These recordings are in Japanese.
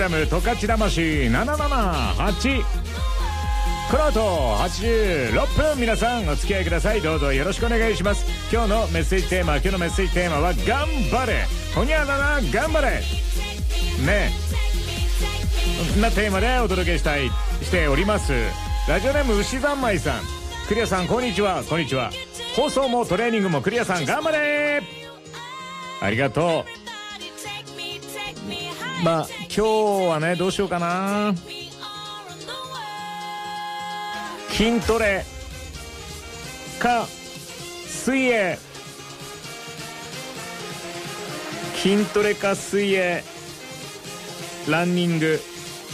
十勝魂778。この後86分、皆さんお付き合いください。どうぞよろしくお願いします。今日のメッセージテーマは頑張れほにゃらら頑張れね。そんなテーマでお届けしております。ラジオネーム牛三昧さん、クリアさんこんにちは。こんにちは。放送もトレーニングもクリアさん頑張れ。ありがとう。まあ今日はね、どうしようかな。筋トレか水泳、筋トレか水泳、ランニング、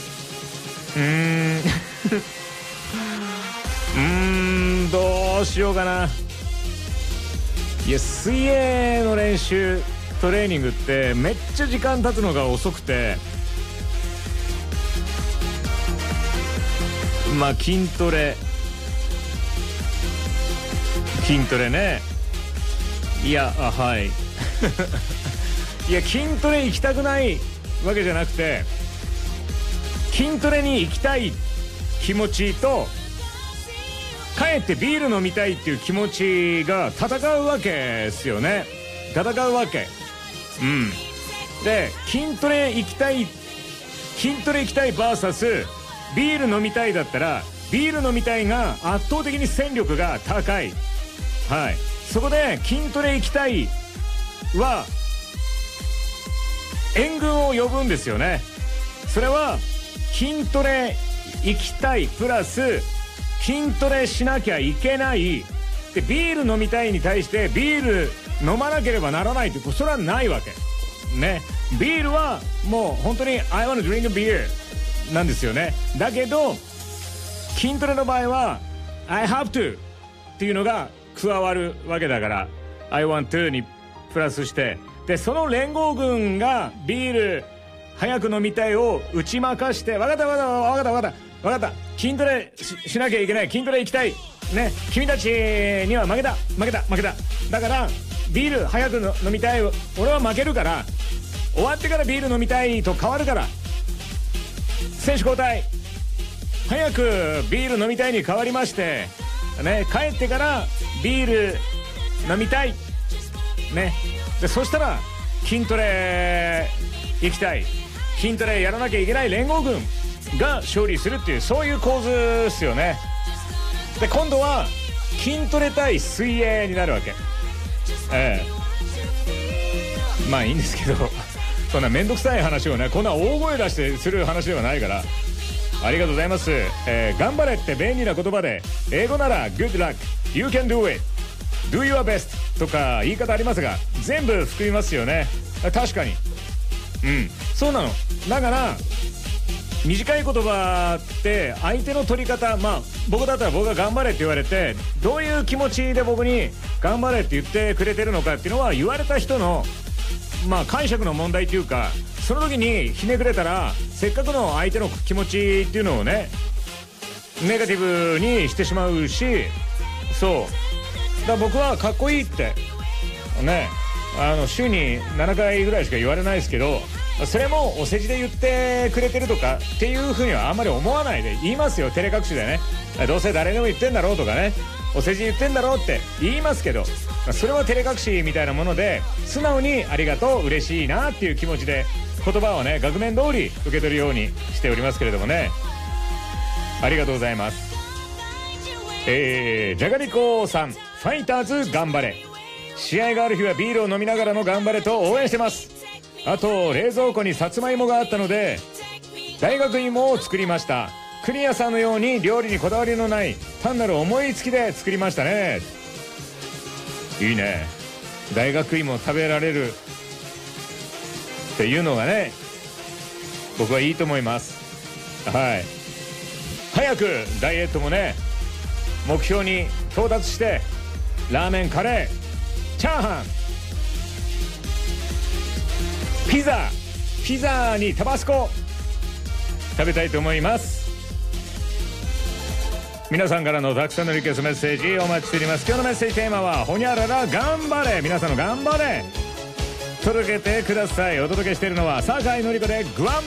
どうしようかな。いや、水泳の練習トレーニングってめっちゃ時間経つのが遅くて、まあ筋トレね。いや、はいいや、筋トレ行きたくないわけじゃなくて、筋トレに行きたい気持ちと帰ってビール飲みたいっていう気持ちが戦うわけですよね。戦うわけ。で、筋トレ行きたい VS ビール飲みたいだったら、ビール飲みたいが圧倒的に戦力が高い。はい。そこで筋トレ行きたいは援軍を呼ぶんですよね。それは筋トレ行きたいプラス筋トレしなきゃいけないで、ビール飲みたいに対してビール飲まなければならないって、それはないわけね。ビールはもう本当に I want to drink a beer なんですよね。だけど筋トレの場合は I have to っていうのが加わるわけだから、 I want to にプラスして、でその連合軍がビール早く飲みたいを打ち負かして、分かった筋トレ しなきゃいけない、筋トレ行きたいね、君たちには負けただからビール早く飲みたい、俺は負けるから、終わってからビール飲みたいと変わるから、選手交代、早くビール飲みたいに変わりましてね、帰ってからビール飲みたいね。でそしたら筋トレ行きたい、筋トレやらなきゃいけない連合軍が勝利するっていう、そういう構図ですよね。で今度は筋トレ対水泳になるわけ。まあいいんですけどそんな面倒くさい話をね、こんな大声出してする話ではないから。ありがとうございます。頑張れって便利な言葉で、英語なら Good luck, You can do it, Do your best とか言い方ありますが、全部含みますよね。確かにそうなの。だから短い言葉って相手の取り方、まあ僕だったら僕が頑張れって言われて、どういう気持ちで僕に頑張れって言ってくれてるのかっていうのは、言われた人のまあ解釈の問題っていうか、その時にひねくれたらせっかくの相手の気持ちっていうのをね、ネガティブにしてしまうし、そうだから僕はかっこいいってね、週に7回ぐらいしか言われないですけど、それもお世辞で言ってくれてるとかっていうふうにはあんまり思わないで言いますよ。照れ隠しでね、どうせ誰でも言ってんだろうとかね、お世辞言ってんだろうって言いますけど、それは照れ隠しみたいなもので、素直にありがとう、嬉しいなっていう気持ちで言葉をね、額面通り受け取るようにしておりますけれどもね。ありがとうございます。じゃがりこさん、ファイターズ頑張れ、試合がある日はビールを飲みながらの頑張れと応援してます。あと冷蔵庫にさつまいもがあったので大学芋を作りました。クリアさんのように料理にこだわりのない単なる思いつきで作りましたね。いいね、大学芋食べられるっていうのがね、僕はいいと思います。はい、早くダイエットもね、目標に到達して、ラーメン、カレー、チャーハン、ピザにタバスコ食べたいと思います。皆さんからのたくさんのリクエストメッセージお待ちしております。今日のメッセージテーマはほにゃらら頑張れ、皆さんの頑張れ届けてください。お届けしているのは酒井のり子でグワン